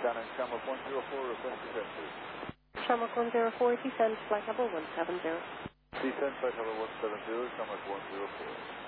Shannon, Shamrock 104, request descent, please. Shamrock 104, descend, flight level 170. Descend, flight level 170, Shamrock 104.